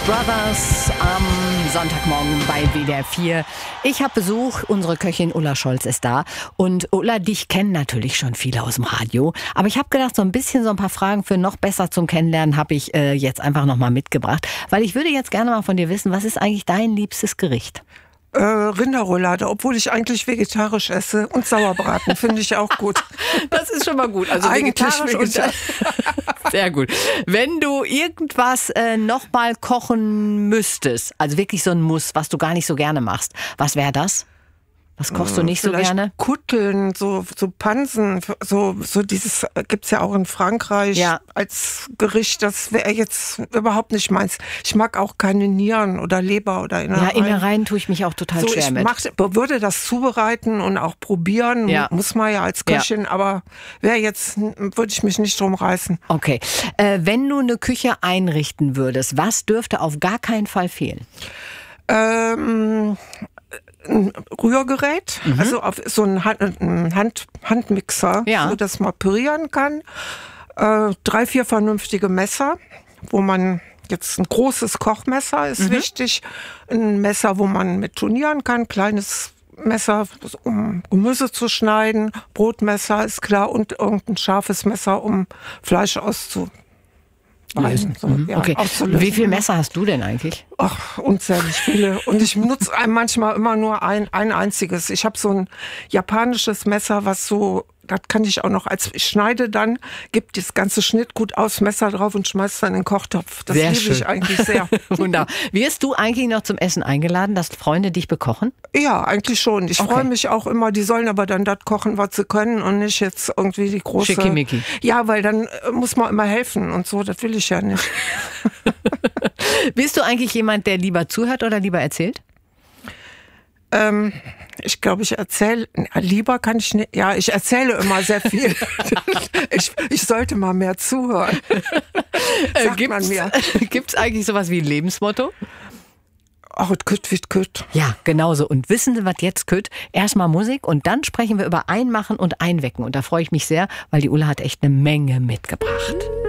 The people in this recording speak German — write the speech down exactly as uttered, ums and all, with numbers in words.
Brothers am Sonntagmorgen bei W D R vier. Ich habe Besuch, unsere Köchin Ulla Scholz ist da. Und Ulla, dich kennen natürlich schon viele aus dem Radio. Aber ich habe gedacht, so ein bisschen so ein paar Fragen für noch besser zum Kennenlernen habe ich äh, jetzt einfach nochmal mitgebracht. Weil ich würde jetzt gerne mal von dir wissen, was ist eigentlich dein liebstes Gericht? Äh, Rinderroulade, obwohl ich eigentlich vegetarisch esse, und Sauerbraten finde ich auch gut. Das ist schon mal gut. Also eigentlich vegetarisch und sehr gut. Wenn du irgendwas äh, noch mal kochen müsstest, also wirklich so ein Muss, was du gar nicht so gerne machst, was wäre das? Was kochst du nicht so Vielleicht gerne? Kutteln, so, so Pansen, so, so dieses gibt's ja auch in Frankreich Ja. als Gericht. Das wäre jetzt überhaupt nicht meins. Ich mag auch keine Nieren oder Leber oder Innereien. Ja, Innereien tue ich mich auch total so, schwer ich mit. mach, würde das zubereiten und auch probieren, Ja. muss man ja als Köchin, ja. aber wäre jetzt, würde ich mich nicht drum reißen. Okay. Äh, wenn du eine Küche einrichten würdest, was dürfte auf gar keinen Fall fehlen? Ähm... Ein Rührgerät, mhm. also auf so ein, Hand, ein Hand, Handmixer, ja. so dass man pürieren kann. Äh, drei, vier vernünftige Messer, wo man jetzt ein großes Kochmesser ist mhm. wichtig. Ein Messer, wo man mit turnieren kann, kleines Messer, um Gemüse zu schneiden. Brotmesser ist klar und irgendein scharfes Messer, um Fleisch auszu Lösen. So, mhm. ja, okay. Wie viele Messer hast du denn eigentlich? Ach, unzählig viele. Und ich nutze manchmal immer nur ein, ein einziges. Ich habe so ein japanisches Messer, was so, das kann ich auch noch, als ich schneide dann, gibt das ganze Schnittgut aufs Messer drauf und schmeißt dann in den Kochtopf. Das sehr liebe schön. Ich eigentlich sehr. Wunderbar. Wirst du eigentlich noch zum Essen eingeladen, dass Freunde dich bekochen? Ja, eigentlich schon. Ich okay. freue mich auch immer, die sollen aber dann das kochen, was sie können und nicht jetzt irgendwie die große... Schickimicki. Ja, weil dann muss man immer helfen und so, das will ich ja nicht. Bist du eigentlich jemand, der lieber zuhört oder lieber erzählt? Ähm, ich glaube, ich erzähle, lieber kann ich nicht, ja, ich erzähle immer sehr viel. ich, ich sollte mal mehr zuhören. Sagt gibt's, man mir. Gibt's eigentlich sowas wie ein Lebensmotto? Ach, es kütt wie kütt. Ja, genauso. Und wissen Sie, was jetzt kütt? Erstmal Musik und dann sprechen wir über Einmachen und Einwecken. Und da freue ich mich sehr, weil die Ulla hat echt eine Menge mitgebracht.